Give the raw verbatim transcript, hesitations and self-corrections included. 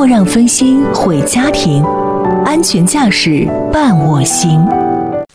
莫让分心毁家庭，安全驾驶伴我行。